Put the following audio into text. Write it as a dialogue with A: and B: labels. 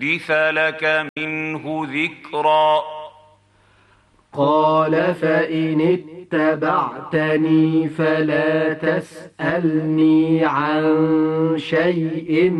A: أحدث لك منه ذكرا.
B: قال فإن اتبعتني فلا تسألني عن شيء